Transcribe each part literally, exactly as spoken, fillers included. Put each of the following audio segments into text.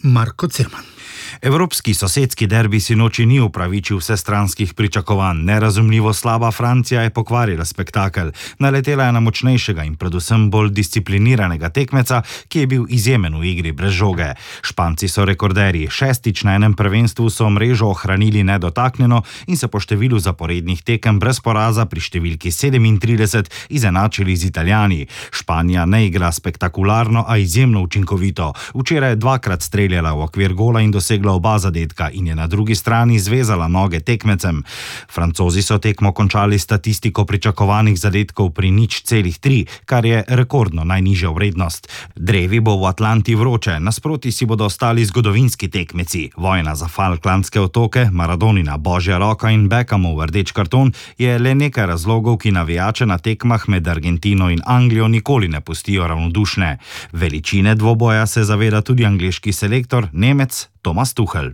Marko Cirman. Evropski sosedski derbi sinoči ni upravičil vsestranskih pričakovanj. Nerazumljivo slaba Francija je pokvarila spektakel. Naletela je na močnejšega in predvsem bolj discipliniranega tekmeca, ki je bil izjemen v igri brez žoge. Španci so rekorderji. Šestič na enem prvenstvu so mrežo ohranili nedotaknjeno in se po številu zaporednih tekem brez poraza pri številki sedemintrideset izenačili z Italijani. Španija ne igra spektakularno, a izjemno učinkovito. Včeraj je dvakrat streljala v okvir gola in dosegla oba zadetka in je na drugi strani zvezala noge tekmecem. Francozi so tekmo končali statistiko pričakovanih zadetkov pri nič celih tri, kar je rekordno najnižja vrednost. Drevi bo v Atlanti vroče, nasproti si bodo ostali zgodovinski tekmeci. Vojna za Falklandske otoke, Maradonina božja roka in Beckhamov rdeč karton je le nekaj razlogov, ki navijače na tekmah med Argentino in Anglijo nikoli ne pustijo ravnodušne. Veličine dvoboja se zaveda tudi angleški selektor, Nemec Thomas Tuchel.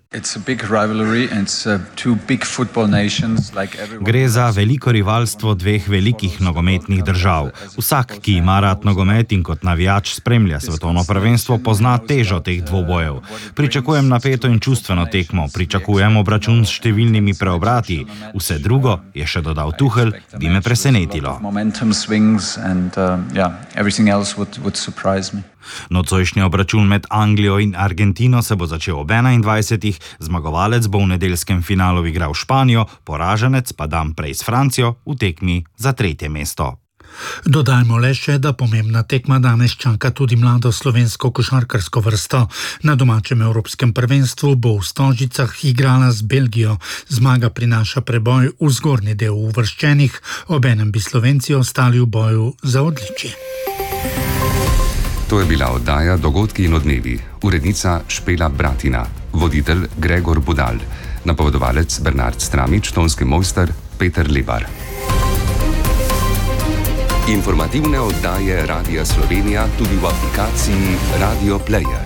Gre za veliko rivalstvo dveh velikih nogometnih držav. Vsak, ki ima rad nogomet in kot navijač spremlja svetovno prvenstvo, pozna težo teh dvobojev. Pričakujem napeto in čustveno tekmo, pričakujem obračun s številnimi preobrati. Vse drugo, je še dodal Tuchel, bi me presenetilo. Nocojšnji obračun med Anglijo in Argentino se bo začel ob enaindvajsetih, zmagovalec bo v nedeljskem finalu igral Španijo, poraženec pa dan prej s Francijo v tekmi za tretje mesto. Dodajmo le še, da pomembna tekma danes čaka tudi mlado slovensko košarkarsko vrsto. Na domačem evropskem prvenstvu bo v Stožicah igrala z Belgijo. Zmaga prinaša preboj v zgornji del uvrščenih, obenem bi Slovenci ostali v boju za odličje. To je bila oddaja Dogodki in odmevi. Urednica Špela Bratina, voditelj Gregor Budal, napovedovalec Bernard Stramič, tonski mojster Peter Lebar. Informativne oddaje Radia Slovenija tudi v aplikaciji Radio Player.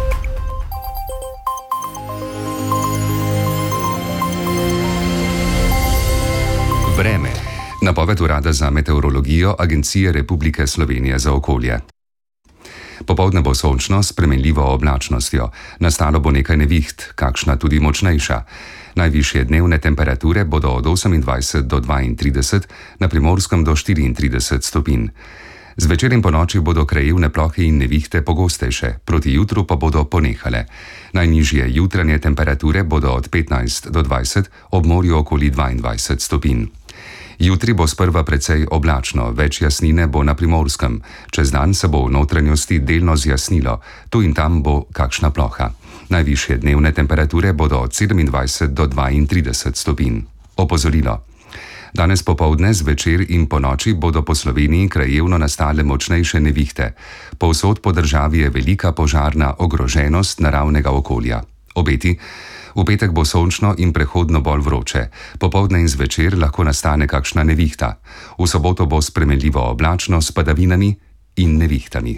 Vreme. Napoved Urada za meteorologijo Agencije Republike Slovenije za okolje. Popoldne bo sončno s spremenljivo oblačnostjo. Nastalo bo nekaj neviht, kakšna tudi močnejša. Najvišje dnevne temperature bodo od osemindvajset do dvaintrideset, na Primorskem do štiriintrideset stopinj. Zvečer in ponoči bodo krajevne plohe in nevihte pogostejše, proti jutru pa bodo ponehale. Najnižje jutranje temperature bodo od petnajst do dvajset, ob morju okoli dvaindvajset stopinj. Jutri bo sprva precej oblačno, več jasnine bo na Primorskem. Čez dan se bo v notranjosti delno zjasnilo, tu in tam bo kakšna ploha. Najvišje dnevne temperature bodo od sedemindvajset do dvaintrideset stopinj. Opozorilo. Danes popoldne, zvečer in ponoči bodo po Sloveniji krajevno nastale močnejše nevihte. Povsod po državi je velika požarna ogroženost naravnega okolja. Obeti. V petek bo sončno in prehodno bolj vroče. Popoldne in zvečer lahko nastane kakšna nevihta. V soboto bo spremenljivo oblačno s padavinami in nevihtami.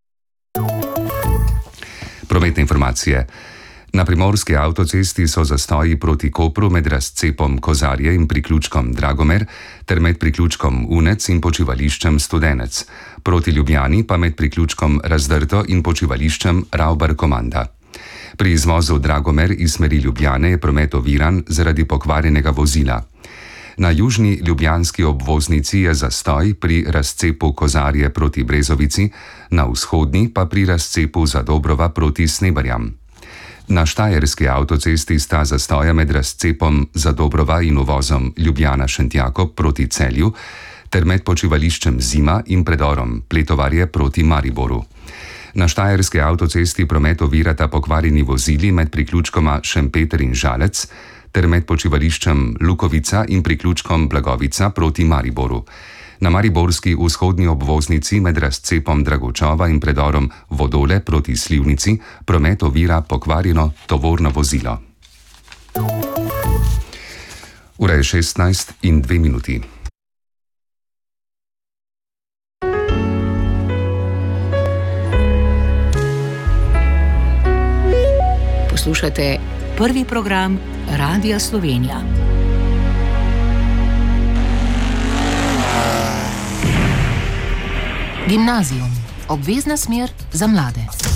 Prometne informacije. Na primorski avtocesti so zastoji proti Kopru med razcepom Kozarje in priključkom Dragomer ter med priključkom Unec in počivališčem Studenec. Proti Ljubljani pa med priključkom Razdrto in počivališčem Ravbar Komanda. Pri izvozu Dragomer iz smeri Ljubljane je promet oviran zaradi pokvarjenega vozila. Na južni ljubljanski obvoznici je zastoj pri razcepu Kozarje proti Brezovici, na vzhodni pa pri razcepu Zadobrova proti Sneberjam. Na štajerski avtocesti sta zastoja med razcepom Zadobrova in uvozom Ljubljana-Šentjakov proti Celju ter med počivališčem Zima in predorom Pletovarje proti Mariboru. Na štajerski avtocesti promet ovirata pokvarjeni vozili med priključkoma Šempeter in Žalec ter med počivališčem Lukovica in priključkom Blagovica proti Mariboru. Na mariborski vzhodni obvoznici med razcepom Dragočova in predorom Vodole proti Slivnici promet ovira pokvarjeno tovorno vozilo. Ura je šestnajst in dve minuti. Poslušate prvi program Radia Slovenija. Gimnazijum. Obvezna smer za mlade.